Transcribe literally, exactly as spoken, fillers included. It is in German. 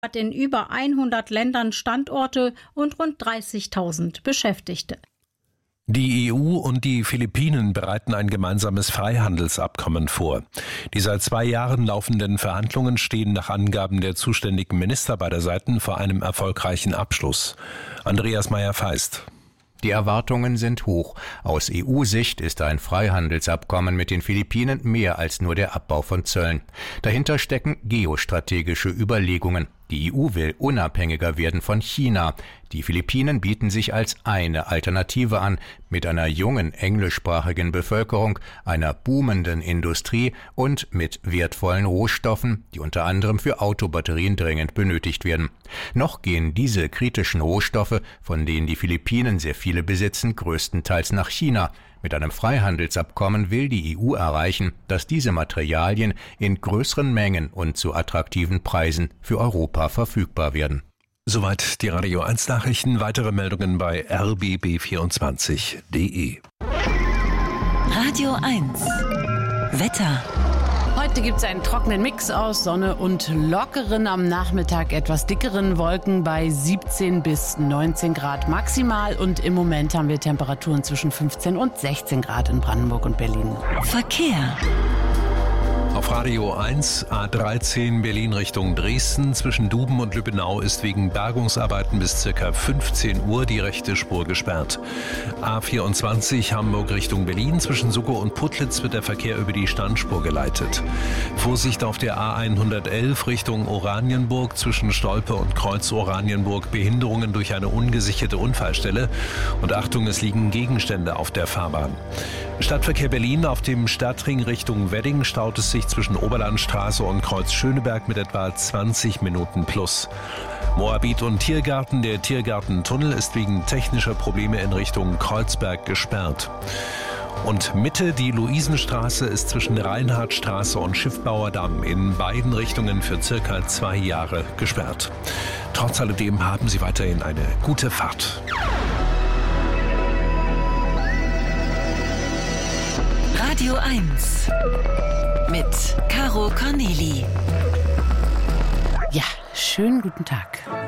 hat in über hundert Ländern Standorte und rund dreißigtausend Beschäftigte. Die E U und die Philippinen bereiten ein gemeinsames Freihandelsabkommen vor. Die seit zwei Jahren laufenden Verhandlungen stehen nach Angaben der zuständigen Minister beider Seiten vor einem erfolgreichen Abschluss. Andreas Meyer-Feist. Die Erwartungen sind hoch. Aus E U-Sicht ist ein Freihandelsabkommen mit den Philippinen mehr als nur der Abbau von Zöllen. Dahinter stecken geostrategische Überlegungen. Die E U will unabhängiger werden von China. Die Philippinen bieten sich als eine Alternative an, mit einer jungen englischsprachigen Bevölkerung, einer boomenden Industrie und mit wertvollen Rohstoffen, die unter anderem für Autobatterien dringend benötigt werden. Noch gehen diese kritischen Rohstoffe, von denen die Philippinen sehr viele besitzen, größtenteils nach China. Mit einem Freihandelsabkommen will die E U erreichen, dass diese Materialien in größeren Mengen und zu attraktiven Preisen für Europa verfügbar werden. Soweit die Radio eins Nachrichten. Weitere Meldungen bei r b b vierundzwanzig punkt d e. Radio eins Wetter. Heute gibt es einen trockenen Mix aus Sonne und lockeren, am Nachmittag etwas dickeren Wolken bei siebzehn bis neunzehn Grad maximal. Und im Moment haben wir Temperaturen zwischen fünfzehn und sechzehn Grad in Brandenburg und Berlin. Verkehr. Auf Radio eins, A dreizehn Berlin Richtung Dresden. Zwischen Duben und Lübbenau ist wegen Bergungsarbeiten bis ca. fünfzehn Uhr die rechte Spur gesperrt. A vierundzwanzig Hamburg Richtung Berlin. Zwischen Suckow und Putlitz wird der Verkehr über die Standspur geleitet. Vorsicht auf der A hundertelf Richtung Oranienburg. Zwischen Stolpe und Kreuz Oranienburg Behinderungen durch eine ungesicherte Unfallstelle. Und Achtung, es liegen Gegenstände auf der Fahrbahn. Stadtverkehr Berlin auf dem Stadtring Richtung Wedding staut es sich zwischen Oberlandstraße und Kreuz Schöneberg mit etwa zwanzig Minuten plus. Moabit und Tiergarten. Der Tiergartentunnel ist wegen technischer Probleme in Richtung Kreuzberg gesperrt. Und Mitte, die Luisenstraße ist zwischen Reinhardtstraße und Schiffbauerdamm in beiden Richtungen für circa zwei Jahre gesperrt. Trotz alledem haben Sie weiterhin eine gute Fahrt. Radio eins mit Caro Corneli. Ja, schönen guten Tag.